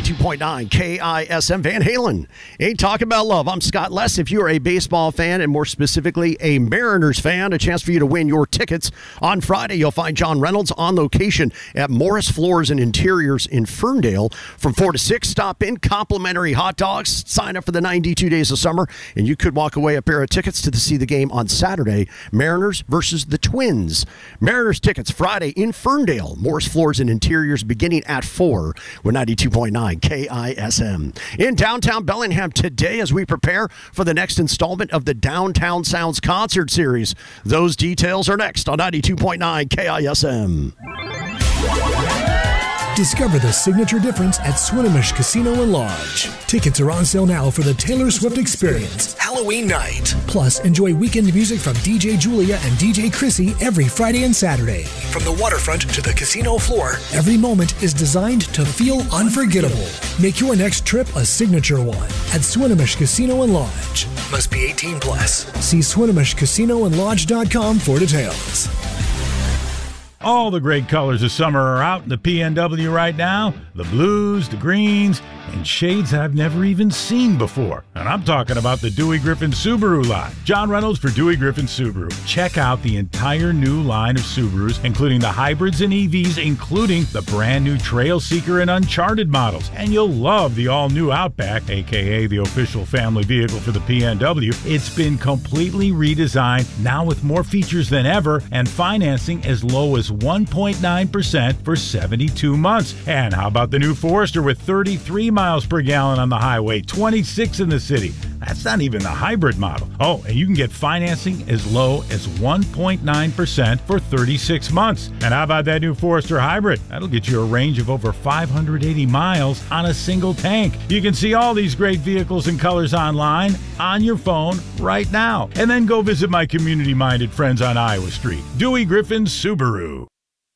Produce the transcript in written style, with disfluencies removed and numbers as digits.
92.9 KISM Van Halen. Ain't talking about love. I'm Scott Less. If you're a baseball fan, and more specifically a Mariners fan, a chance for you to win your tickets. On Friday, you'll find John Reynolds on location at Morris Floors and Interiors in Ferndale. From 4 to 6, stop in, complimentary hot dogs. Sign up for the 92 Days of Summer, and you could walk away a pair of tickets to see the game on Saturday, Mariners versus the Twins. Mariners tickets Friday in Ferndale, Morris Floors and Interiors beginning at 4 with 92.9 KISM. In downtown Bellingham today as we prepare for the next installment of the Downtown Sounds concert series. Those details are next on 92.9 KISM. Discover the signature difference at Swinomish Casino and Lodge. Tickets are on sale now for the Taylor Swift Experience Halloween night. Plus, enjoy weekend music from DJ Julia and DJ Chrissy every Friday and Saturday. From the waterfront to the casino floor, every moment is designed to feel unforgettable. Make your next trip a signature one at Swinomish Casino and Lodge. Must be 18 plus. See SwinomishCasinoandLodge.com for details. All the great colors of summer are out in the PNW right now. The blues, the greens, and shades I've never even seen before. And I'm talking about the Dewey Griffin Subaru lot. John Reynolds for Dewey Griffin Subaru. Check out the entire new line of Subarus, including the hybrids and EVs, including the brand new Trail Seeker and Uncharted models. And you'll love the all-new Outback, aka the official family vehicle for the PNW. It's been completely redesigned, now with more features than ever, and financing as low as 1.9% for 72 months. And how about the new Forester with 33 miles per gallon on the highway, 26 in the city? That's not even the hybrid model. Oh, and you can get financing as low as 1.9% for 36 months. And how about that new Forester Hybrid? That'll get you a range of over 580 miles on a single tank. You can see all these great vehicles and colors online, on your phone, right now. And then go visit my community-minded friends on Iowa Street. Dewey Griffin Subaru.